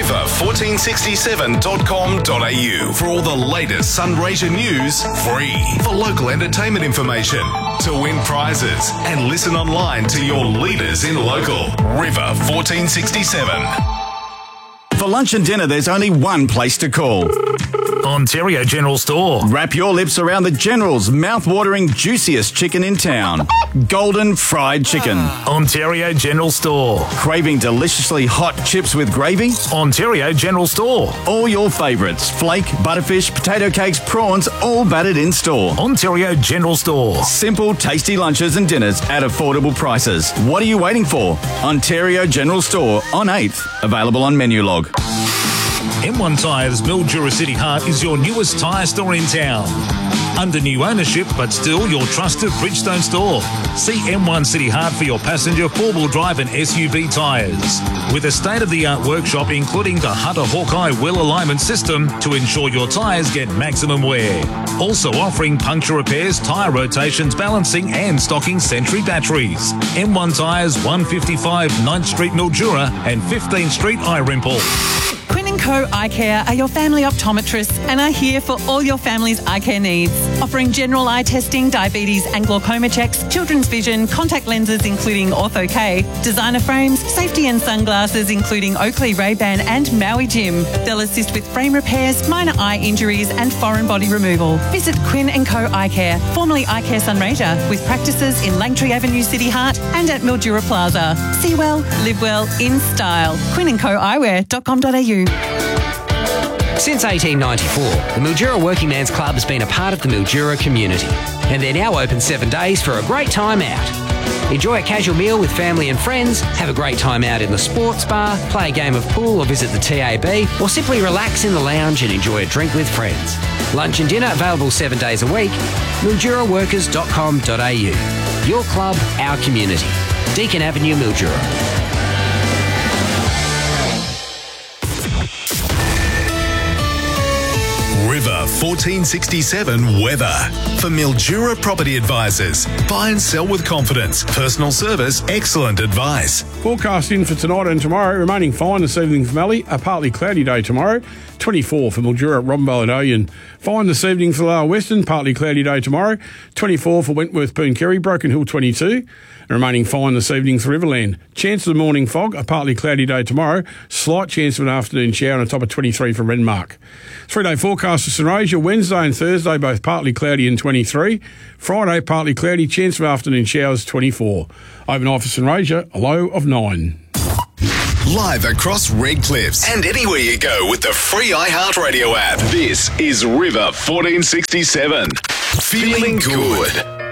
river1467.com.au for all the latest Sunraysia news, free. For local entertainment information, to win prizes, and listen online to your leaders in local. River 1467. For lunch and dinner, there's only one place to call. Ontario General Store. Wrap your lips around the General's mouth-watering, juiciest chicken in town. Golden fried chicken. Ontario General Store. Craving deliciously hot chips with gravy? Ontario General Store. All your favourites. Flake, butterfish, potato cakes, prawns, all battered in store. Ontario General Store. Simple, tasty lunches and dinners at affordable prices. What are you waiting for? Ontario General Store on 8th. Available on Menulog. M1 Tyres Mildura City Heart is your newest tyre store in town. Under new ownership, but still your trusted Bridgestone store. See M1 City Heart for your passenger, four-wheel drive and SUV tyres. With a state-of-the-art workshop including the Hunter Hawkeye wheel alignment system to ensure your tyres get maximum wear. Also offering puncture repairs, tyre rotations, balancing and stocking Sentry batteries. M1 Tyres, 155 9th Street Mildura and 15th Street Irimple. Quinn & Co Eye Care are your family optometrists and are here for all your family's eye care needs. Offering general eye testing, diabetes and glaucoma checks, children's vision, contact lenses including Ortho-K, designer frames, safety and sunglasses including Oakley, Ray-Ban and Maui Jim. They'll assist with frame repairs, minor eye injuries and foreign body removal. Visit Quinn & Co Eye Care, formerly Eye Care Sunraysia, with practices in Langtree Avenue City Heart and at Mildura Plaza. See well, live well, in style. QuinnandCoEyewear.com.au. Since 1894, the Mildura Working Man's Club has been a part of the Mildura community, and they're now open 7 days for a great time out. Enjoy a casual meal with family and friends, have a great time out in the sports bar, play a game of pool or visit the TAB, or simply relax in the lounge and enjoy a drink with friends. Lunch and dinner available 7 days a week. MilduraWorkers.com.au. Your club, our community. Deakin Avenue, Mildura. River 1467 weather. For Mildura Property Advisors. Buy and sell with confidence. Personal service, excellent advice. Forecasting for tonight and tomorrow, remaining fine this evening for Mallee. A partly cloudy day tomorrow. 24 for Mildura, Robinvale and Oyen. Fine this evening for Lower Western, partly cloudy day tomorrow. 24 for Wentworth, Pooncarry, Broken Hill 22. And remaining fine this evening for Riverland. Chance of morning fog, a partly cloudy day tomorrow. Slight chance of an afternoon shower on a top of 23 for Renmark. 3-day forecast for Sunraysia, Wednesday and Thursday both partly cloudy and 23. Friday partly cloudy, chance of afternoon showers 24. Overnight for Sunraysia, a low of 9. Live across Red Cliffs and anywhere you go with the free iHeartRadio app. This is River 1467. Feeling good.